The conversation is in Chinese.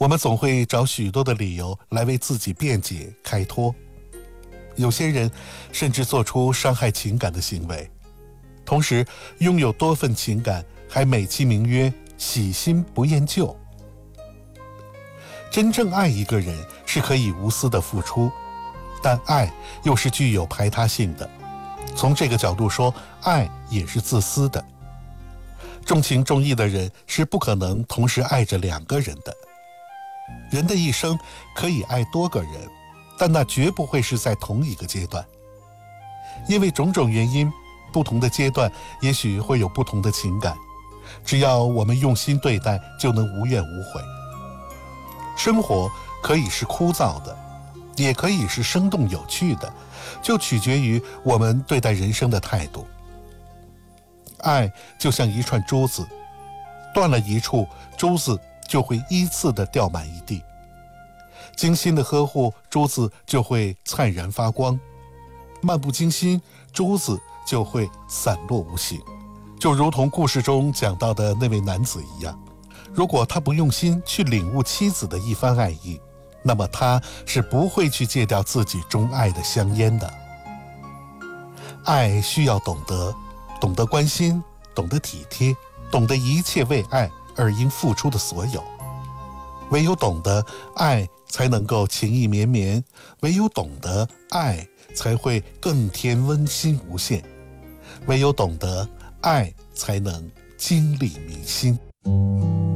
我们总会找许多的理由来为自己辩解开脱，有些人甚至做出伤害情感的行为，同时拥有多份情感，还美其名曰喜新不厌旧。真正爱一个人是可以无私的付出，但爱又是具有排他性的，从这个角度说，爱也是自私的。重情重义的人是不可能同时爱着两个人的。人的一生可以爱多个人，但那绝不会是在同一个阶段，因为种种原因，不同的阶段也许会有不同的情感，只要我们用心对待，就能无怨无悔。生活可以是枯燥的，也可以是生动有趣的，就取决于我们对待人生的态度。爱就像一串珠子，断了一处，珠子就会依次地掉满一地。精心的呵护，珠子就会灿然发光；漫不经心，珠子就会散落无形。就如同故事中讲到的那位男子一样，如果他不用心去领悟妻子的一番爱意，那么他是不会去戒掉自己钟爱的香烟的。爱需要懂得关心，懂得体贴，懂得一切为爱而应付出的所有。唯有懂得爱，才能够情意绵绵；唯有懂得爱，才会更添温馨无限；唯有懂得爱，才能经历民心。